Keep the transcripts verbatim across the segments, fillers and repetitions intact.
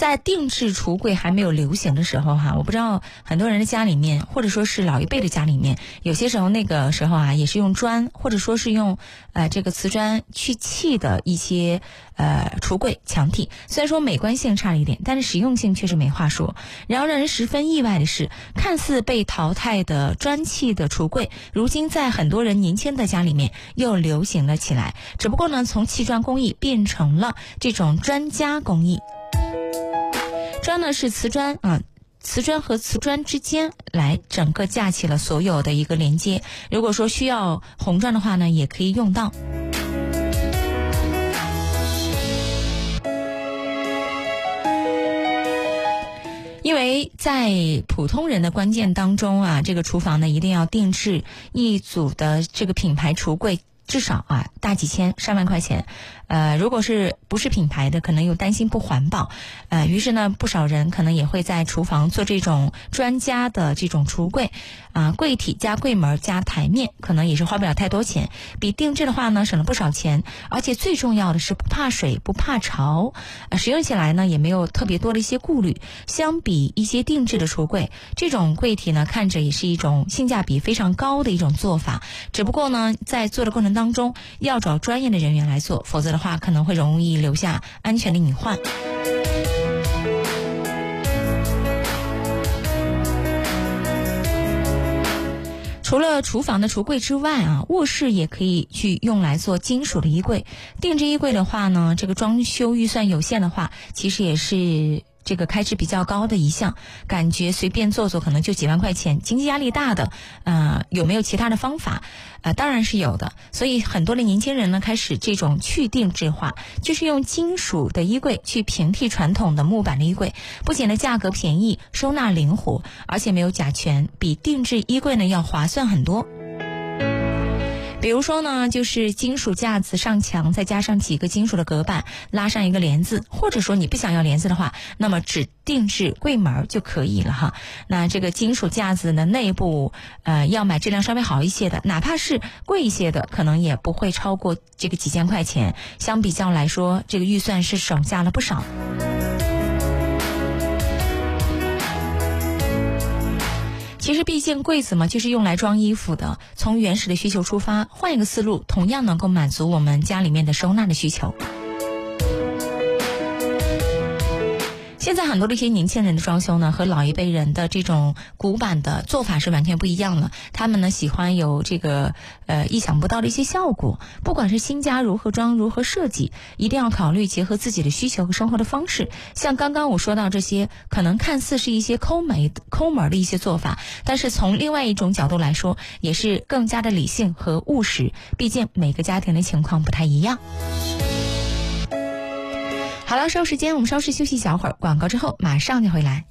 在定制橱柜还没有流行的时候哈，我不知道很多人的家里面，或者说是老一辈的家里面，有些时候那个时候啊，也是用砖，或者说是用呃这个瓷砖去砌的一些呃橱柜墙体，虽然说美观性差了一点，但是实用性确实没话说。然后让人十分意外的是，看似被淘汰的砖砌的橱柜，如今在很多人年轻的家里面又流行了起来，只不过呢，从砌砖工艺变成了这种砖加工艺。砖呢是瓷砖啊，瓷砖和瓷砖之间来整个架起了所有的一个连接。如果说需要红砖的话呢，也可以用到。因为在普通人的观念当中啊，这个厨房呢一定要定制一组的这个品牌橱柜，至少啊大几千上万块钱。呃，如果是不是品牌的，可能又担心不环保，呃，于是呢，不少人可能也会在厨房做这种专家的这种橱柜，啊、呃，柜体加柜门加台面，可能也是花不了太多钱，比定制的话呢省了不少钱，而且最重要的是不怕水不怕潮，呃，使用起来呢也没有特别多的一些顾虑。相比一些定制的橱柜，这种柜体呢看着也是一种性价比非常高的一种做法，只不过呢在做的过程当中要找专业的人员来做，否则的话可能会容易留下安全的隐患。除了厨房的橱柜之外啊，卧室也可以去用来做金属的衣柜。定制衣柜的话呢，这个装修预算有限的话，其实也是这个开支比较高的一项，感觉随便做做可能就几万块钱，经济压力大的，呃，有没有其他的方法？呃，当然是有的。所以很多的年轻人呢，开始这种去定制化，就是用金属的衣柜去平替传统的木板的衣柜，不仅呢价格便宜，收纳灵活，而且没有甲醛，比定制衣柜呢要划算很多。比如说呢，就是金属架子上墙，再加上几个金属的隔板，拉上一个帘子，或者说你不想要帘子的话，那么只定制柜门就可以了哈。那这个金属架子呢，内部呃要买质量稍微好一些的，哪怕是贵一些的，可能也不会超过这个几千块钱。相比较来说，这个预算是省下了不少。其实毕竟柜子嘛，就是用来装衣服的，从原始的需求出发，换一个思路，同样能够满足我们家里面的收纳的需求。现在很多的一些年轻人的装修呢，和老一辈人的这种古板的做法是完全不一样的。他们呢喜欢有这个呃意想不到的一些效果。不管是新家如何装如何设计，一定要考虑结合自己的需求和生活的方式。像刚刚我说到这些，可能看似是一些抠门抠门的一些做法，但是从另外一种角度来说，也是更加的理性和务实。毕竟每个家庭的情况不太一样。好了，稍时间我们稍事休息一小会儿，广告之后马上就回来。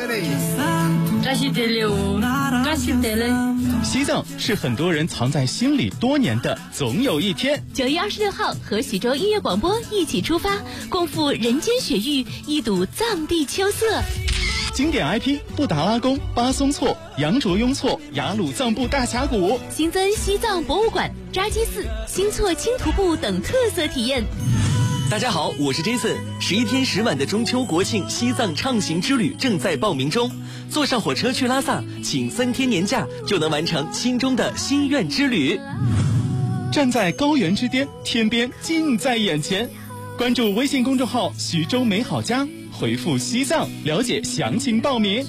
西藏是很多人藏在心里多年的总有一天。 九月二十六号和徐州音乐广播一起出发，共赴人间雪域，一睹藏地秋色。 经典 I P 布达拉宫、巴松措、羊卓雍措、雅鲁藏布大峡谷， 新增西藏博物馆、扎基寺、新措青徒步等特色体验。 大家好，我是 Jason。十一天十晚的中秋国庆西藏畅行之旅正在报名中，坐上火车去拉萨，请三天年假就能完成心中的心愿之旅。 站在高原之巅，天边近在眼前。关注微信公众号徐州美好家，回复西藏了解详情报名。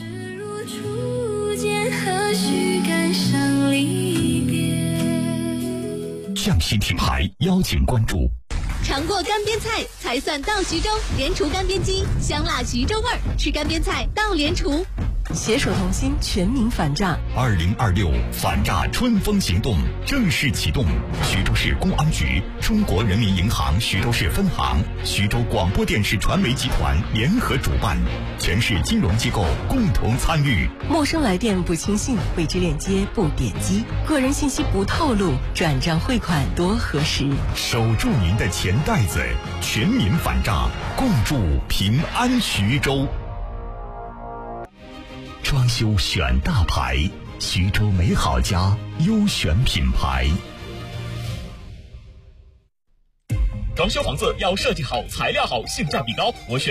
匠心品牌邀请关注。 尝过干煸菜才算到徐州，莲厨干煸鸡，香辣徐州味儿，吃干煸菜到莲厨。 携手同心，全民反诈。 二零二六反诈春风行动正式启动。徐州市公安局、中国人民银行徐州市分行、徐州广播电视传媒集团联合主办，全市金融机构共同参与。 陌生来电不轻信，未知链接不点击，个人信息不透露，转账汇款多核实。 守住您的钱袋子，全民反诈，共筑平安徐州。装修选大牌，徐州美好家优选品牌。 装修房子要设计好，材料好，性价比高，我选